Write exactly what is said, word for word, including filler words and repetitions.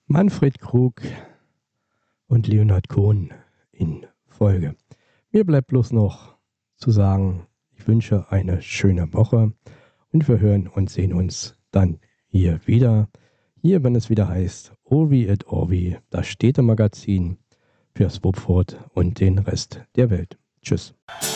Manfred Krug und Leonhard Cohen in Folge. Mir bleibt bloß noch zu sagen, ich wünsche eine schöne Woche und wir hören und sehen uns dann hier wieder. Hier, wenn es wieder heißt Ovi et Orvi, das Städte-Magazin für Swupfurt und den Rest der Welt. Tschüss.